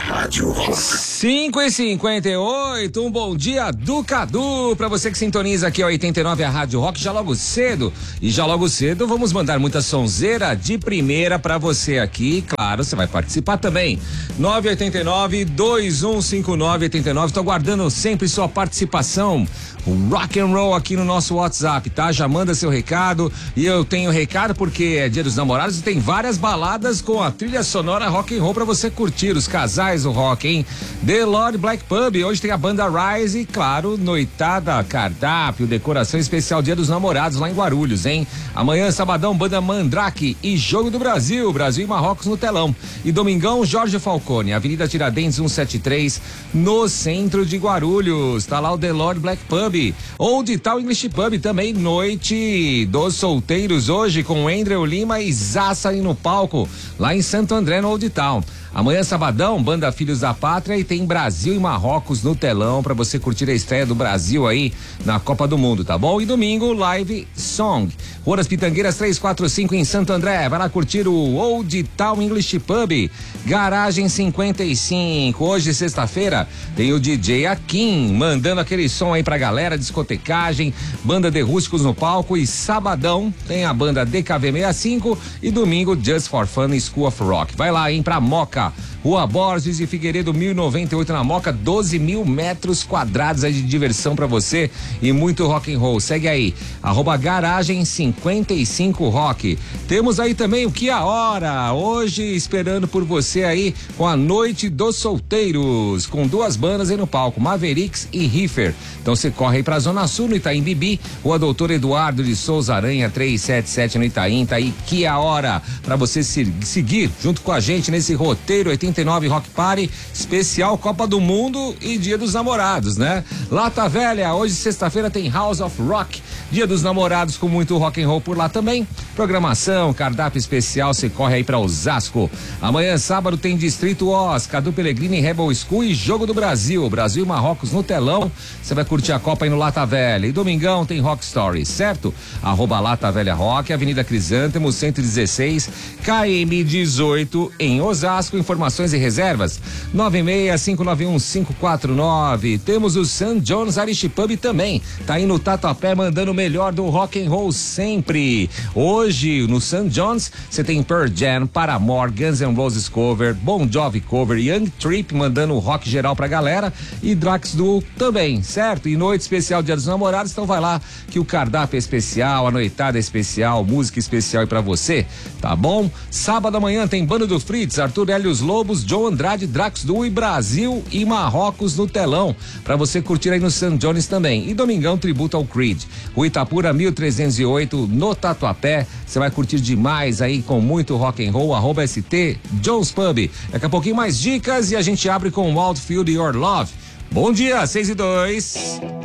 Rádio Rock. 5h58, um bom dia do Cadu pra você que sintoniza aqui a 89 a Rádio Rock já logo cedo. E já logo cedo vamos mandar muita sonzeira de primeira pra você aqui. Claro, você vai participar também. 989-2159-89. Tô aguardando sempre sua participação. O rock and roll aqui no nosso WhatsApp, tá? Já manda seu recado. E eu tenho recado porque é Dia dos Namorados e tem várias baladas com a trilha sonora rock and roll pra você curtir. Os casais do rock, hein? The Lord Black Pub, hoje tem a banda Rise e, claro, noitada, cardápio, decoração especial Dia dos Namorados lá em Guarulhos, hein? Amanhã, sabadão, banda Mandrake e Jogo do Brasil, Brasil e Marrocos no telão. E domingão, Jorge Falcone, Avenida Tiradentes 173, no centro de Guarulhos. Tá lá o The Lord Black Pub. Old Town English Pub também, noite dos solteiros hoje com Andrew Lima e Zassa no palco, lá em Santo André, no Old Town. Amanhã, sabadão, banda Filhos da Pátria e tem Brasil e Marrocos no telão pra você curtir a estreia do Brasil aí na Copa do Mundo, tá bom? E domingo, Live Song. Rua das Pitangueiras 345 em Santo André. Vai lá curtir o Old Town English Pub. Garagem 55. Hoje, sexta-feira, tem o DJ Akin mandando aquele som aí pra galera, discotecagem, banda de rústicos no palco. E sabadão tem a banda DKV65 e domingo Just for Fun School of Rock. Vai lá, hein, pra Moca. Rua Borges e Figueiredo 1098 na Moca, 12 mil metros quadrados aí de diversão pra você e muito rock and roll. Segue aí, @garagem 55 rock. Temos aí também o Que a Hora, hoje esperando por você aí com a Noite dos Solteiros, com duas bandas aí no palco, Mavericks e Riffer. Então você corre aí pra Zona Sul, no Itaim Bibi, Rua Doutor Eduardo de Souza Aranha 377 no Itaim. Tá aí Que a Hora, pra você seguir junto com a gente nesse roteiro 89 Rock Party, especial Copa do Mundo e Dia dos Namorados, né? Lata Velha, hoje sexta-feira tem House of Rock, Dia dos Namorados com muito rock and roll por lá também. Programação, cardápio especial, você corre aí pra Osasco. Amanhã, sábado, tem Distrito Oz, Cadu Pellegrini, Rebel School e Jogo do Brasil, Brasil e Marrocos no telão. Você vai curtir a Copa aí no Lata Velha. E domingão tem Rock Story, certo? @Lata Velha Rock, Avenida Crisântemo 116, KM 18 em Osasco. Informações e reservas 96591-549. Temos o St. John's Irish Pub também, tá aí no Tatuapé mandando o melhor do rock and roll sempre. Hoje no St. John's você tem Pearl Jam, Paramore, Guns N' Roses cover, Bon Jovi cover, Young Trip mandando o rock geral pra galera e Drax Duo também, certo? E noite especial Dia dos Namorados, então vai lá que o cardápio é especial, a noitada é especial, música especial aí pra você, tá bom? Sábado amanhã tem Bando do Fritz, Arthur Helios Lobos, Joe Andrade, Drax Duo e Brasil e Marrocos no telão, pra você curtir aí no St. John's também. E domingão, tributo ao Creed, o Itapura 1308 no Tatuapé. Você vai curtir demais aí com muito rock and roll, @ST Jones Pub. Daqui a pouquinho mais dicas e a gente abre com Wildfield Your Love. Bom dia, 6:02.